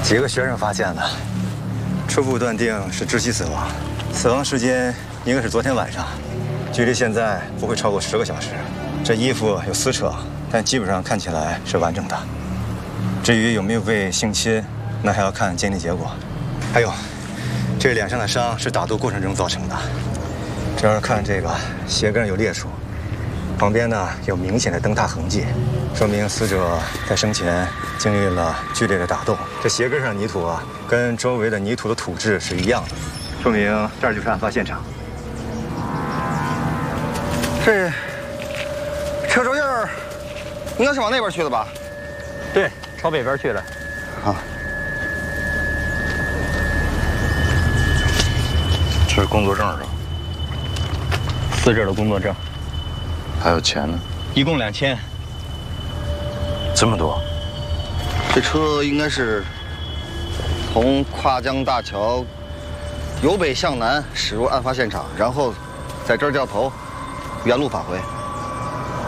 几个学生发现的，初步断定是窒息死亡，死亡时间应该是昨天晚上，距离现在不会超过10个小时。这衣服有撕扯，但基本上看起来是完整的。至于有没有被性侵，那还要看鉴定结果。还有，这脸上的伤是打斗过程中造成的。这要是看这个鞋跟有裂处，旁边呢有明显的蹬踏痕迹，说明死者在生前经历了剧烈的打斗。这鞋跟上的泥土啊，跟周围的泥土的土质是一样的，说明这儿就是案发现场。 这车手印儿应该是往那边去的吧？ 对，朝北边去的。 啊， 这是工作证是吧？ 死者的工作证， 还有钱呢？ 一共2000。 这么多？ 这车应该是从跨江大桥由北向南驶入案发现场，然后在这儿掉头，原路返回。